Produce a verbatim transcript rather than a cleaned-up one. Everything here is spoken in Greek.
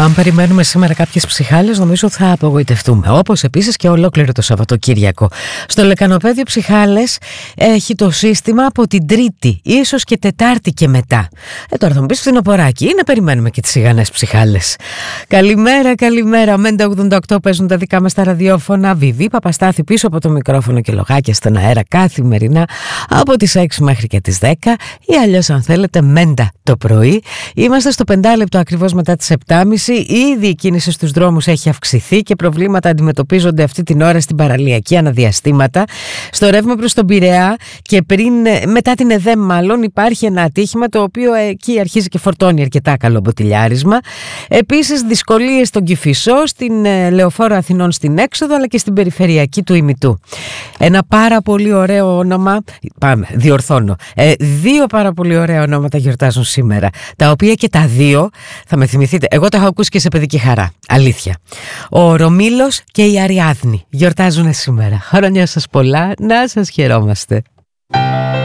Αν περιμένουμε σήμερα κάποιες ψυχάλες, νομίζω θα απογοητευτούμε. Όπως επίσης και ολόκληρο το Σαββατοκύριακο. Στο Λεκανοπέδιο Ψυχάλες έχει το σύστημα από την Τρίτη, ίσως και Τετάρτη και μετά. Ε, τώρα θα μου πεις φθινοποράκι, ή να περιμένουμε και τις σιγανές ψυχάλες. Καλημέρα, καλημέρα. Μέντα ογδόντα οκτώ παίζουν τα δικά μας τα ραδιόφωνα. Βιβί Παπαστάθη πίσω από το μικρόφωνο και λογάκια στον αέρα καθημερινά από τις έξι μέχρι και τις δέκα, ή αλλιώς αν θέλετε Μέντα το πρωί. Είμαστε στο πεντάλεπτο ακριβώς μετά τις επτά και μισή. Ήδη η κίνηση στους δρόμους έχει αυξηθεί και προβλήματα αντιμετωπίζονται αυτή την ώρα στην παραλιακή αναδιαστήματα. Στο ρεύμα προς τον Πειραιά και πριν, μετά την ΕΔΕΜ μάλλον, υπάρχει ένα ατύχημα το οποίο εκεί αρχίζει και φορτώνει αρκετά καλό μποτιλιάρισμα. Επίσης δυσκολίες στον Κηφισό, στην Λεωφόρο Αθηνών στην έξοδο, αλλά και στην περιφερειακή του Ημιτού. Ένα πάρα πολύ ωραίο όνομα, πάμε, διορθώνω, ε, δύο πάρα πολύ ωραία ονόματα γιορτάζουν σήμερα, τα οποία και τα δύο θα με θυμηθείτε, εγώ τα έχω ακούσει και σε παιδική χαρά, αλήθεια. Ο Ρωμήλος και η Αριάδνη γιορτάζουν σήμερα. Χρόνια σας πολλά, να σας χαιρόμαστε.